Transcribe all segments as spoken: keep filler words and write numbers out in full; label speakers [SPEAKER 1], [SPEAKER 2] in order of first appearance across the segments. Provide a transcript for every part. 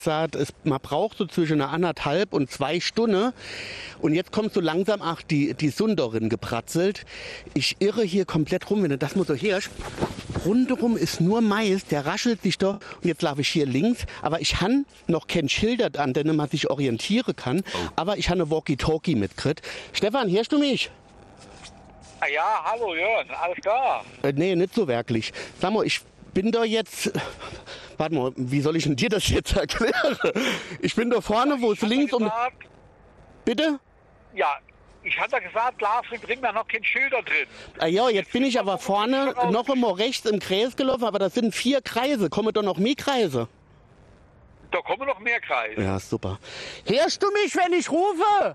[SPEAKER 1] sagt, es, man braucht so zwischen einer anderthalb und zwei Stunden. Und jetzt kommt so langsam, ach, die, die Sunderin gepratzelt. Ich irre hier komplett rum, wenn du das mal so hörst. Rundherum ist nur Mais, der raschelt sich doch. Und jetzt laufe ich hier links. Aber ich habe noch kein Schilder, an denen man sich orientieren kann. Oh. Aber ich habe eine Walkie-Talkie mitgekriegt. Stefan, hörst du mich?
[SPEAKER 2] Ah ja, hallo Jörn, alles klar?
[SPEAKER 1] Äh, nee, nicht so wirklich. Sag mal, ich bin da jetzt... Warte mal, wie soll ich denn dir das jetzt erklären? Ich bin da vorne, wo es links um... Bitte?
[SPEAKER 2] Ja, ich hatte gesagt, Lars, wir bringen da noch kein Schilder drin.
[SPEAKER 1] Ah ja, jetzt bin ich aber vorne noch immer rechts im Kreis gelaufen, aber das sind vier Kreise. Kommen doch noch mehr Kreise?
[SPEAKER 2] Da kommen noch mehr Kreise.
[SPEAKER 1] Ja, super. Hörst du mich, wenn ich rufe?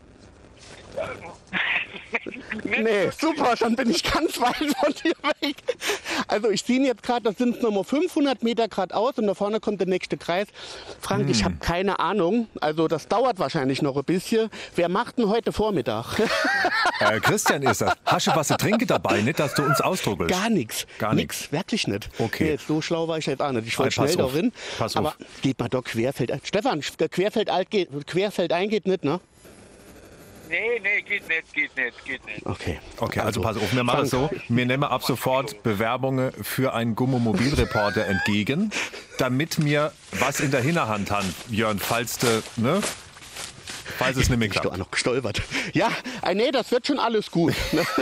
[SPEAKER 1] Nee, super, dann bin ich ganz weit von dir weg. Also ich sehe jetzt gerade, das sind nochmal fünfhundert Meter geradeaus und da vorne kommt der nächste Kreis. Frank, hm. ich habe keine Ahnung, also das dauert wahrscheinlich noch ein bisschen. Wer macht denn heute Vormittag?
[SPEAKER 3] Äh, Christian ist das. Hast du was zu trinken dabei, nicht, dass du uns ausdruckelst?
[SPEAKER 1] Gar nichts. Gar nichts, wirklich nicht.
[SPEAKER 3] Okay.
[SPEAKER 1] Nee, so schlau war ich jetzt auch nicht. Ich wollte
[SPEAKER 3] Hey,
[SPEAKER 1] schnell darin.
[SPEAKER 3] Pass
[SPEAKER 1] aber
[SPEAKER 3] auf.
[SPEAKER 1] geht mal doch querfeld. Stefan, querfeld, geht, querfeld ein geht nicht, ne?
[SPEAKER 2] Nee, nee, geht nicht, geht nicht, geht nicht.
[SPEAKER 1] Okay.
[SPEAKER 3] Okay, also, also pass auf, wir machen es so. Wir nehmen ab sofort Bewerbungen für einen Gummomobilreporter entgegen, damit wir was in der Hinterhand haben, Jörn, falls du, ne? Falls es nicht mehr klappt.
[SPEAKER 1] Ich bin auch noch gestolpert. Ja, äh, nee, das wird schon alles gut.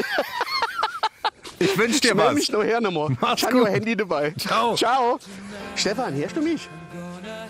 [SPEAKER 3] Ich wünsche dir
[SPEAKER 1] ich
[SPEAKER 3] was.
[SPEAKER 1] Ich mich noch her nochmal.
[SPEAKER 3] Mach's
[SPEAKER 1] ich habe
[SPEAKER 3] gut.
[SPEAKER 1] nur Handy dabei.
[SPEAKER 3] Ciao.
[SPEAKER 1] Ciao. Stefan, hörst du mich?